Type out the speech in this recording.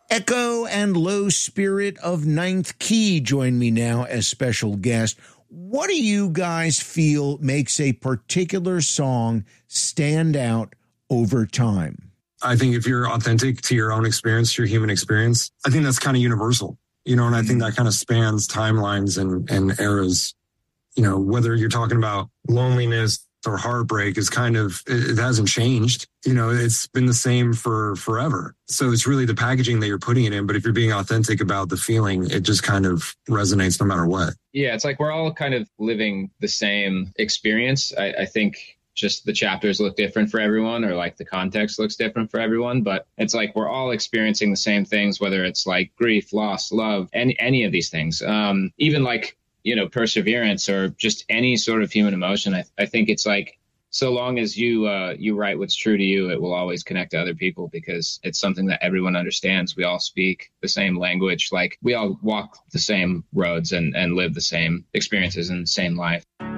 Echo and Low Spirit of Ninth Key join me now as special guest. What do you guys feel makes a particular song stand out over time? I think if you're authentic to your own experience, your human experience, I think that's kind of universal, and I think that kind of spans timelines and eras, whether you're talking about loneliness or heartbreak is it hasn't changed. It's been the same for forever. So it's really the packaging that you're putting it in. But if you're being authentic about the feeling, it just kind of resonates no matter what. Yeah, it's like we're all kind of living the same experience. I think just the chapters look different for everyone, or like the context looks different for everyone. But it's like we're all experiencing the same things, whether it's like grief, loss, love, any of these things. Even like, perseverance or just any sort of human emotion. I think it's like, so long as you write what's true to you, it will always connect to other people because it's something that everyone understands. We all speak the same language. Like we all walk the same roads and live the same experiences and the same life.